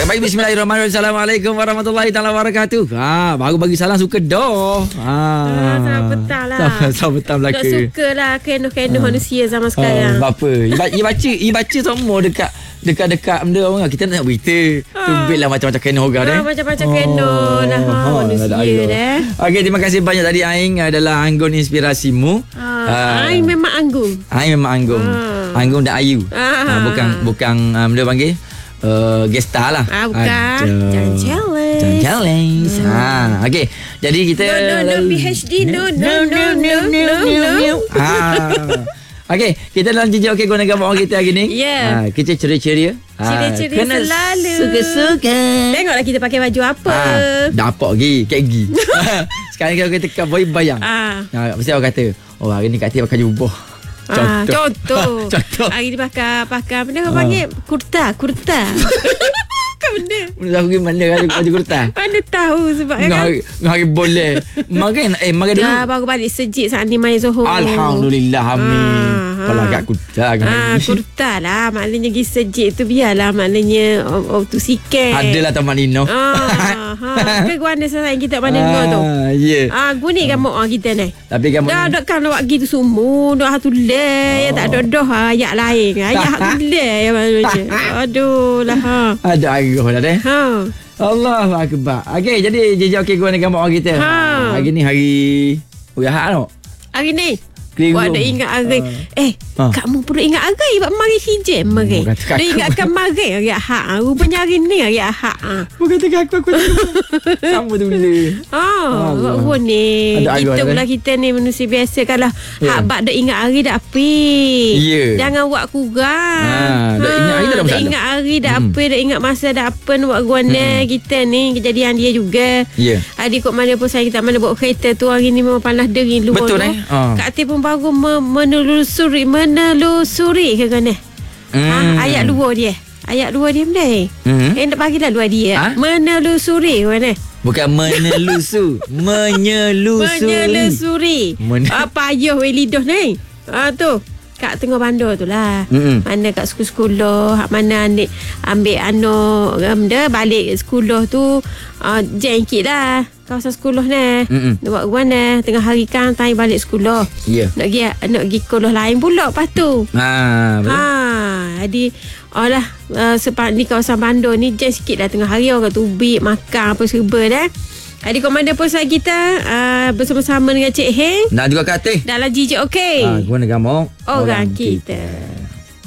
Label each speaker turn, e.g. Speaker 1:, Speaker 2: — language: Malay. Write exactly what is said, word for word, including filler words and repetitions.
Speaker 1: Baik, bismillahirrahmanirrahim. Assalamualaikum warahmatullahi taala wabarakatuh. Ha, baru bagi salam suka doh. Ha.
Speaker 2: Ah, selamat petang lah.
Speaker 1: Selamat petang Melaka.
Speaker 2: Tak suka lah kenuh-kenuh ha. manusia zaman sekarang.
Speaker 1: Ha, apa? I baca, I baca semua dekat dekat-dekat benda orang. Kita nak berita. Ha. Tubiklah macam-macam kenuh orang
Speaker 2: ha,
Speaker 1: eh.
Speaker 2: Macam-macam kenuh lah ha, ha, manusia dah.
Speaker 1: Okey, terima kasih banyak tadi Aing adalah anggun inspirasimu.
Speaker 2: Ha, ha. Aing memang anggun.
Speaker 1: Aing memang anggun. Ha. Anggun dan Ayu. Ha. Ha, bukan bukan um, dia panggil Uh, guest star lah.
Speaker 2: Ah, bukan. Jangan challenge.
Speaker 1: Jangan challenge. Hmm. Ha, okey. Jadi kita
Speaker 2: No no no P H D no no no no no no.
Speaker 1: Ha. Okey, kita dalam jejak okey guna gambar orang kita hari ni.
Speaker 2: Yeah.
Speaker 1: Ha, kita ceria-ceria.
Speaker 2: Ceria-ceria ha, selalu.
Speaker 1: Suka-suka.
Speaker 2: Tengoklah kita pakai baju apa.
Speaker 1: Ha, dapat lagi, kek gigi. Sekarang kalau kita tekan boy bayang.
Speaker 2: Ah.
Speaker 1: Ha, mesti orang kata, "Oh, hari ni Kak Tia pakai jubah."
Speaker 2: Contoh. Ah, contoh.
Speaker 1: Contoh.
Speaker 2: Hari ni pakai pakai apa dia ah. panggil kurta, kurta. Bukan benda.
Speaker 1: Benda pergi mana ada baju kurta?
Speaker 2: Mana tahu sebab kan.
Speaker 1: Hari, hari boleh. Mari eh mari dulu.
Speaker 2: Dah baru balik sejik saat ni main Zohor.
Speaker 1: Alhamdulillah amin.
Speaker 2: Ah,
Speaker 1: kalau agak kurta kan.
Speaker 2: Ah, kurta lah. Maknanya pergi sejik tu biarlah maknanya oh, tu sikit.
Speaker 1: Adalah Taman Nino.
Speaker 2: Ah, ha. Ke guana sayang kita mana ah, tu.
Speaker 1: Ya. Yeah.
Speaker 2: Ah, guni kan mak kita ni.
Speaker 1: Tapi kamu
Speaker 2: dah dak kan awak gitu semua dah tu le ya tak ada dah ayat lain. Ayat tu le ya macam. Aduh lah ha.
Speaker 1: Ada arah dah deh.
Speaker 2: Ha.
Speaker 1: Allahu akbar. Okey, jadi jejak okey guna gambar orang kita.
Speaker 2: Ha.
Speaker 1: Hari ni hari Uyahat tau.
Speaker 2: Hari ni
Speaker 1: Keliru.
Speaker 2: Wah, dah ingat hari. Uh, eh, uh. kamu perlu ingat hari. Sebab mari hijau mari. Dia ingatkan mari hari Ahad. Rupanya hari ni hari Ahad.
Speaker 1: Bukan tengah aku, aku sama tu bila.
Speaker 2: Ah, buat ni. Kita pula kita ni manusia biasa. Kalau yeah. hak bak dah ingat hari dah api.
Speaker 1: Yeah.
Speaker 2: Jangan buat kurang.
Speaker 1: Ha, dah ingat hari dah
Speaker 2: dah ingat hari dah hmm. apa. Dah ingat masa dah apa. Buat guana hmm. kita ni. Kejadian dia juga.
Speaker 1: Ya. Yeah.
Speaker 2: Adik kot mana pun saya kita mana bawa kereta tu. Hari ni memang panas dering luar.
Speaker 1: Betul tu. Eh. Uh.
Speaker 2: Kak Ati pun baru menelusuri menelusuri ke kan eh mm. ha, ayat dua dia ayat dua dia benda mm. eh nak bagilah dua dia ha? Menelusuri kan eh
Speaker 1: bukan menelusu menyelusuri
Speaker 2: menyelusuri Men- apa ayah we lidah ni ha tu kat tengah bandar tu lah mm-hmm. mana kat sekolah mana anik ambil anu benda balik sekolah tu uh, jengkit lah kawasan sekolah ni mm-hmm. nak buat mana tengah hari kan tanya balik sekolah
Speaker 1: yeah.
Speaker 2: nak pergi nak pergi sekolah lain pula lepas tu
Speaker 1: ha,
Speaker 2: ha jadi oh lah uh, sepan ni kawasan bandar ni jeng sikit lah tengah hari orang tu ubik makan apa serba dah. Adik komander pusat kita uh, bersama-sama dengan Cik Heng
Speaker 1: dan juga Kak Teh
Speaker 2: dalam Jijik Okey.
Speaker 1: Ha, guna gambar
Speaker 2: orang, orang kita. kita.